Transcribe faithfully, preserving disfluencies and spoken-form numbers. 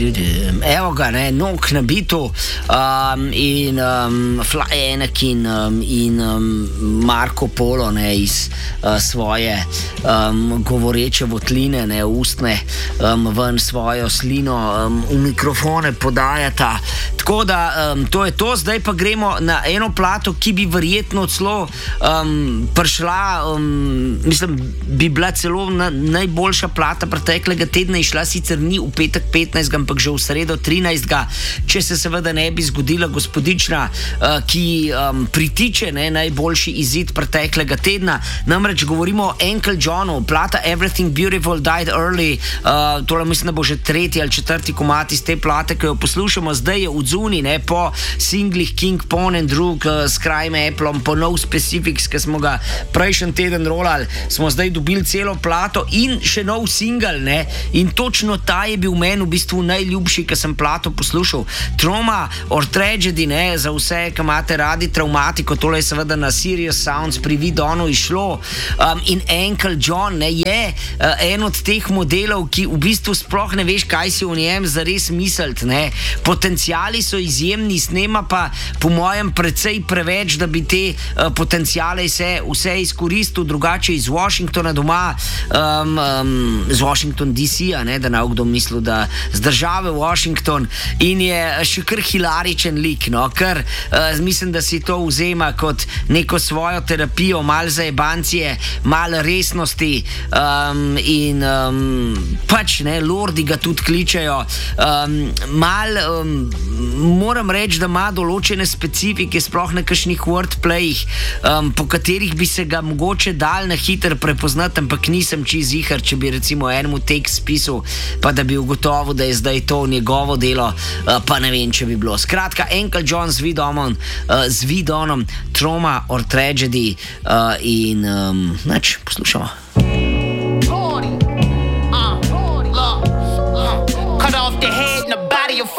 Evo ga, ne, Nok na bitu um, in um, Fly Anakin um, in um, Marko Polo ne, iz uh, svoje um, govoreče votline, ne, ustne, um, ven svojo slino um, v mikrofone podajata. Tako da um, to je to, zdaj pa gremo na eno plato, ki bi verjetno celo um, prišla, um, mislim, bi bila celo na, najboljša plata preteklega tedna, išla sicer ni v petek petnajstega, ampak že v sredo trinajstega, če se seveda ne bi zgodila gospodična, uh, ki um, pritiče ne, najboljši izid preteklega tedna. Namreč govorimo o Uncle Johnu, plata Everything Beautiful Died Early, uh, tole mislim, da bo že tretji ali četrti komad iz te plate, ki jo poslušamo, zdaj je odzuni, ne, po singlih King Pon and drug, uh, s Crime Applom, po No Specifics, ki smo ga prejšnji teden rolali, smo zdaj dobili celo plato in še nov single, ne, in točno ta je bil meni v bistvu najljubši, ki sem plato poslušal. Trauma or Tragedy, ne, za vse, ki imate radi traumatiko, tole je seveda na Serious Sounds pri Vidonu išlo, um, in Uncle John, ne, je uh, en od teh modelov, ki v bistvu sploh ne veš, kaj si o njem zares misliti, ne. Potenciali so izjemni, snema pa po mojem precej preveč, da bi te uh, potenciale vse, vse izkoristil, drugače iz Washingtona doma, um, um, z Washington D C-a, ne, da ne bo kdo mislil, da z države Washington, in je še kar hilaričen lik, no, ker uh, mislim, da si to vzema kot neko svojo terapijo, malo zajebancije, malo resnosti, um, in um, pač, ne, lordi ga tudi kličejo, um, malo um, moram reči, da ima določene specifike, sploh na kakšnih wordplayih, um, po katerih bi se ga mogoče dal na hiter prepoznati, ampak nisem čiz ziher, če bi recimo enemu tekst spisal, pa da bi ugotovil, da je zdaj to njegovo delo, uh, pa ne vem, če bi bilo. Skratka, Uncle John z Vidonom, uh, z Vidonom, Trauma or Tragedy, uh, in um, nač, poslušamo.